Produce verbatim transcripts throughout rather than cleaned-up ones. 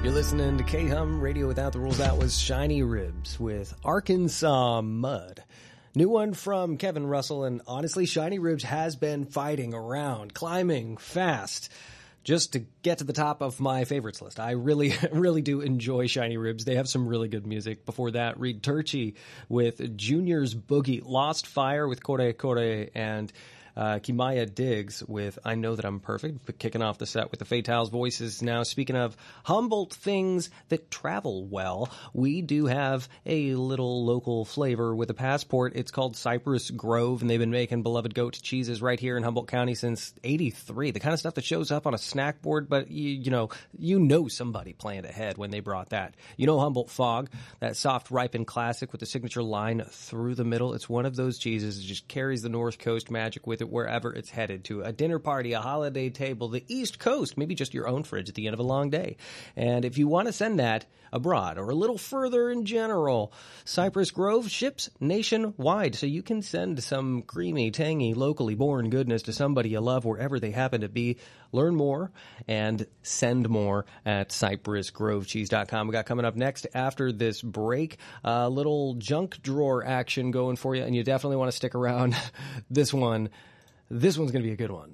You're listening to K-Hum Radio Without the Rules. That was Shiny Ribs with Arkansas Mud. New one from Kevin Russell, and honestly, Shiny Ribs has been fighting around, climbing fast, just to get to the top of my favorites list. I really, really do enjoy Shiny Ribs. They have some really good music. Before that, Reed Turchi with Junior's Boogie, Lost Fire with Kore Kore, and Uh, Kimaya Diggs with I Know That I'm Perfect, but kicking off the set with the Fatales voices. Now, speaking of Humboldt things that travel well, we do have a little local flavor with a passport. It's called Cypress Grove, and they've been making beloved goat cheeses right here in Humboldt County since eighty-three. The kind of stuff that shows up on a snack board, but you, you know, you know somebody planned ahead when they brought that. You know Humboldt Fog, that soft ripened classic with the signature line through the middle. It's one of those cheeses that just carries the North Coast magic with it wherever it's headed to. A dinner party, a holiday table, the East Coast, maybe just your own fridge at the end of a long day. And if you want to send that abroad or a little further in general, Cypress Grove ships nationwide, so you can send some creamy, tangy, locally born goodness to somebody you love wherever they happen to be. Learn more and send more at cypress grove cheese dot com. We got coming up next after this break, a little junk drawer action going for you, and you definitely want to stick around. This one, this one's going to be a good one.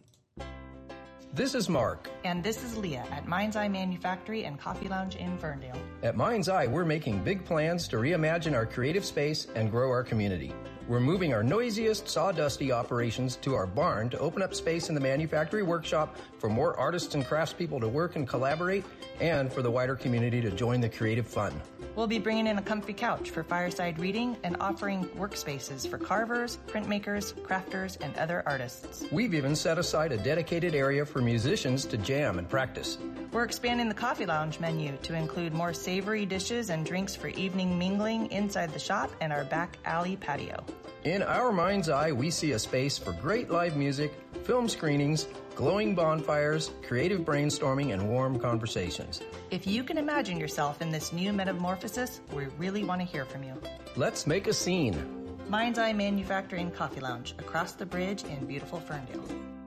This is Mark. And this is Leah at Mind's Eye Manufactory and Coffee Lounge in Ferndale. At Mind's Eye, we're making big plans to reimagine our creative space and grow our community. We're moving our noisiest, sawdusty operations to our barn to open up space in the manufactory workshop for more artists and craftspeople to work and collaborate, and for the wider community to join the creative fun. We'll be bringing in a comfy couch for fireside reading and offering workspaces for carvers, printmakers, crafters, and other artists. We've even set aside a dedicated area for musicians to jam and practice. We're expanding the Coffee Lounge menu to include more savory dishes and drinks for evening mingling inside the shop and our back alley patio. In our Mind's Eye, we see a space for great live music, film screenings, glowing bonfires, creative brainstorming, and warm conversations. If you can imagine yourself in this new metamorphosis, we really want to hear from you. Let's make a scene. Mind's Eye Manufacturing Coffee Lounge, across the bridge in beautiful Ferndale.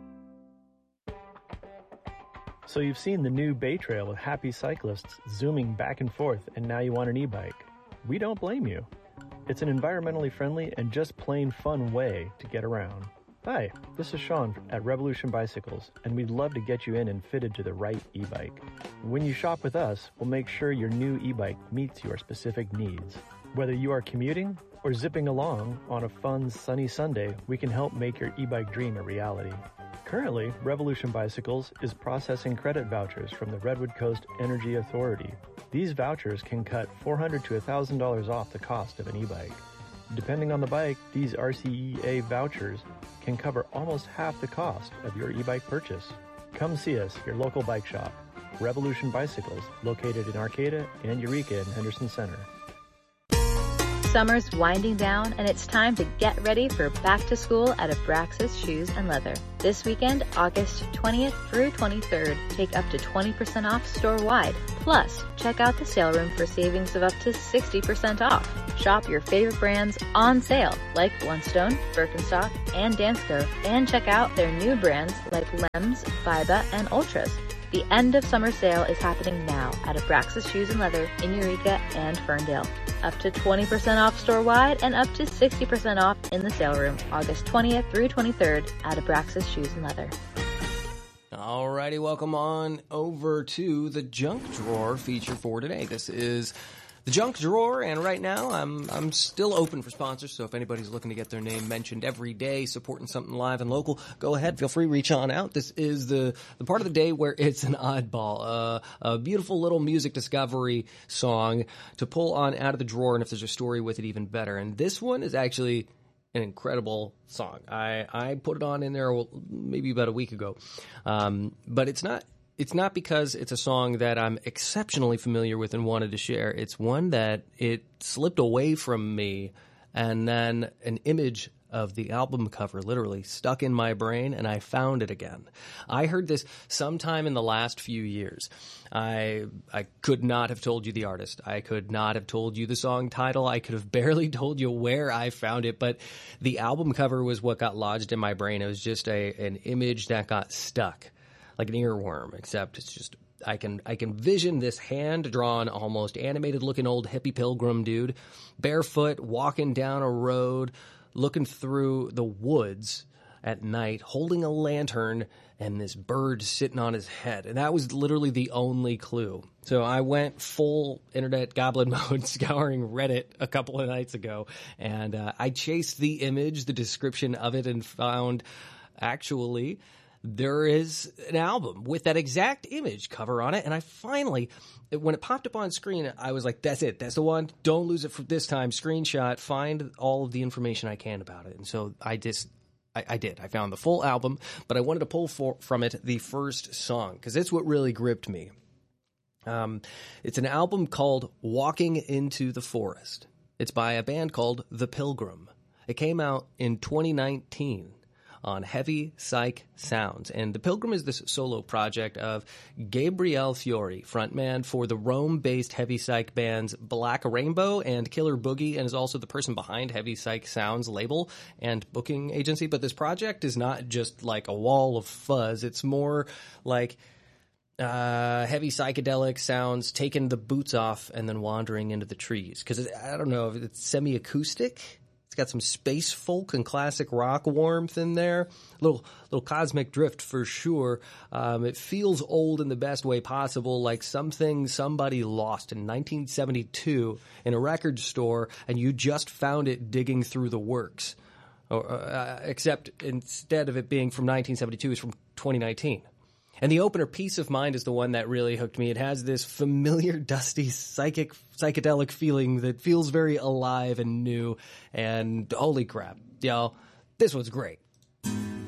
So you've seen the new Bay Trail with happy cyclists zooming back and forth, and now you want an e-bike. We don't blame you. It's an environmentally friendly and just plain fun way to get around. Hi, this is Sean at Revolution Bicycles, and we'd love to get you in and fitted to the right e-bike. When you shop with us, we'll make sure your new e-bike meets your specific needs. Whether you are commuting or zipping along on a fun, sunny Sunday, we can help make your e-bike dream a reality. Currently, Revolution Bicycles is processing credit vouchers from the Redwood Coast Energy Authority. These vouchers can cut four hundred dollars to one thousand dollars off the cost of an e-bike. Depending on the bike, these R C E A vouchers can cover almost half the cost of your e-bike purchase. Come see us, your local bike shop, Revolution Bicycles, located in Arcata and Eureka in Henderson Center. Summer's winding down, and it's time to get ready for back to school at Abraxas Shoes and Leather. This weekend, August twentieth through twenty-third, take up to twenty percent off store-wide. Plus, check out the sale room for savings of up to sixty percent off. Shop your favorite brands on sale, like Blundstone, Birkenstock, and Dansko, and check out their new brands like Lems, Biba, and Ultras. The end of summer sale is happening now at Abraxas Shoes and Leather in Eureka and Ferndale. Up to twenty percent off store-wide and up to sixty percent off in the sale room, August twentieth through twenty-third at Abraxas Shoes and Leather. Alrighty, welcome on over to the Junk Drawer feature for today. This is the Junk Drawer, and right now I'm I'm still open for sponsors, so if anybody's looking to get their name mentioned every day, supporting something live and local, go ahead, feel free, reach on out. This is the, the part of the day where it's an oddball, uh, a beautiful little music discovery song to pull on out of the drawer, and if there's a story with it, even better. And this one is actually an incredible song. I, I put it on in there maybe about a week ago, um, but it's not... It's not because it's a song that I'm exceptionally familiar with and wanted to share. It's one that it slipped away from me, and then an image of the album cover literally stuck in my brain, and I found it again. I heard this sometime in the last few years. I I could not have told you the artist. I could not have told you the song title. I could have barely told you where I found it, but the album cover was what got lodged in my brain. It was just a an image that got stuck. Like an earworm, except it's just I can I can vision this hand-drawn, almost animated-looking old hippie pilgrim dude, barefoot, walking down a road, looking through the woods at night, holding a lantern, and this bird sitting on his head. And that was literally the only clue. So I went full internet goblin mode, scouring Reddit a couple of nights ago, and uh, I chased the image, the description of it, and found actually there is an album with that exact image cover on it. And I finally, when it popped up on screen, I was like, that's it. That's the one. Don't lose it for this time. Screenshot, find all of the information I can about it. And so I just, I, I did. I found the full album, but I wanted to pull for, from it the first song because it's what really gripped me. Um, it's an album called Walking into the Forest. It's by a band called The Pilgrim. It came out in twenty nineteen. On Heavy Psych Sounds. And The Pilgrim is this solo project of Gabriel Fiore, frontman for the Rome-based Heavy Psych bands Black Rainbow and Killer Boogie, and is also the person behind Heavy Psych Sounds label and booking agency. But this project is not just like a wall of fuzz. It's more like uh, heavy psychedelic sounds, taking the boots off and then wandering into the trees. Because I don't know if it's semi-acoustic. It's got some space folk and classic rock warmth in there. Little little cosmic drift for sure. Um, it feels old in the best way possible, like something somebody lost in nineteen seventy-two in a record store, and you just found it digging through the works. Or, uh, except instead of it being from nineteen seventy-two, it's from twenty nineteen. And the opener, Peace of Mind, is the one that really hooked me. It has this familiar, dusty, psychic, psychedelic feeling that feels very alive and new. And holy crap, y'all, this one's great.